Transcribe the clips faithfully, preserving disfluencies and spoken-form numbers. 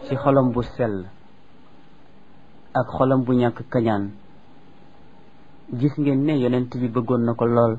ci xolam bu sell ak xolam bu ñàkk kañaan gis ngeen ne yonent bi bëggoon na ko lool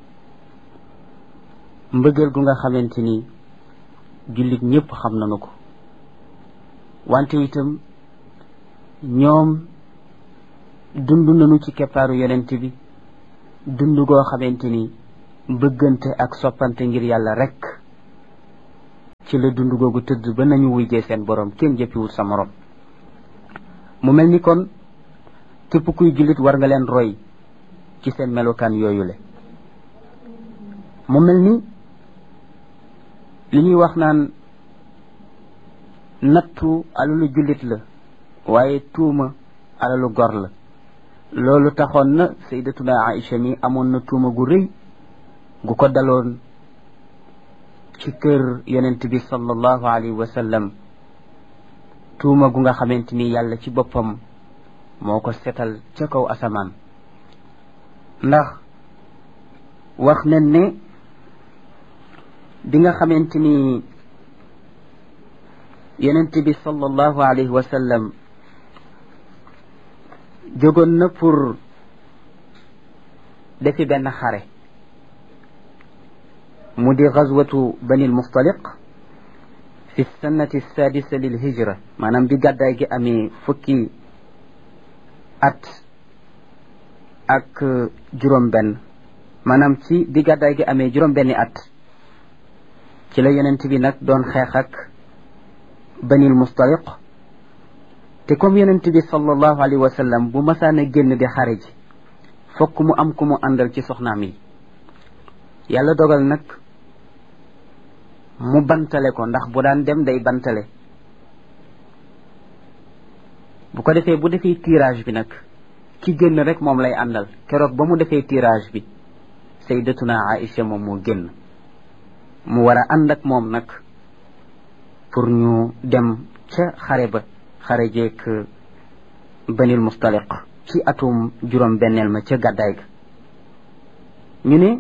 mbëggeel gu nga xamante ni jullit ñépp xam nañu ko wante itam ñoom dund nañu ci keppaaru yonent bi dund goo xamante ni bëggante ak soppante ngir yàlla rekk ci la dund googu tëdd ba nañu wujjee seen borom kenn jëppiwut sa morom mu mel ni kon képp kuy jullit war nga leen roy ci seen melokaan yooyu le mu mel ni li ñuy wax naan nattu alalu jullit la waaye tuuma alalu gor la loolu taxoon na sayyidatuna Aïcha mi amoon na tuuma gu rëy gu ko daloon ci kër yonent bi sallallahu alayhi wa sallam tuuma gu nga xamante ni yàlla ci boppam moo ko setal ca kaw asamaan ndax wax nañ ne bi nga xamante ni yonent bi sallallahu alayhi wa sallam jógoon na pour defi benn xare mu di gazwatu banil mustaliq fi sannati sadisa lil hijra maanaam bi gàddaay gi amee fukki at ak juróom benn maanaam ci bi gàddaay gi amee juróom benni at ci la yonent bi nag doon xeex ak banil mustaliq te comme yonent bi sallallahu alayhi wa sallam bu masaan a génn di xare ji fokk mu am ku mu àndal ci soxnaam yi yàlla dogal nag mu bantale ko ndax bu daan dem day bantale bu ko defee bu defee tirage bi nag ki génn rek moom lay àndal keroog ba mu defee tirage bi sayyidatuna Aïcha moom moo génn mu war a ànd ak moom nag pour ñu dem ca xare ba xare jeek banil mustaliq ci atum juróom benneel ma ca gàddaay ga ñu ne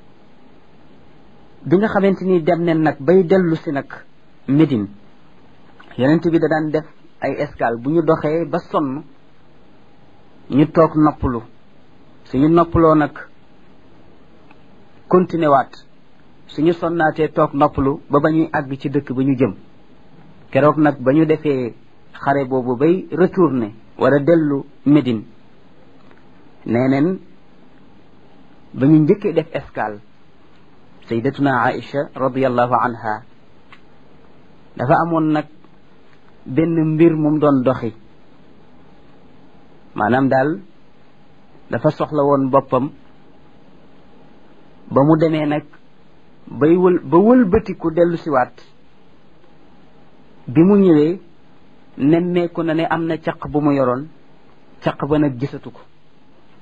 bi nga xamante ni dem nen nag bay dellu si nag Médine yonent bi da daan def ay escale bu ñu doxee ba sonn ñu toog noppalu suñu noppaloo nag continué waat suñu sonnaatee toog noppalu ba ba ñuy àgg ci dëkk ba ñu jëm keroog nag ba ñu defee xare boobu bay retourné war a dellu Médine nee neen ba ñu njëkkee def escale sayyidatuna Aïcha radiyallahu anha dafa amoon nag benn mbir mum doon doxi maanaam daal dafa soxla woon boppam ba mu demee nag bay wël ba wëlbatiku dellu siwaat bi mu ñëwee nemmeeku na ne am na caq bu mu yoroon caq ba nag gisatu ko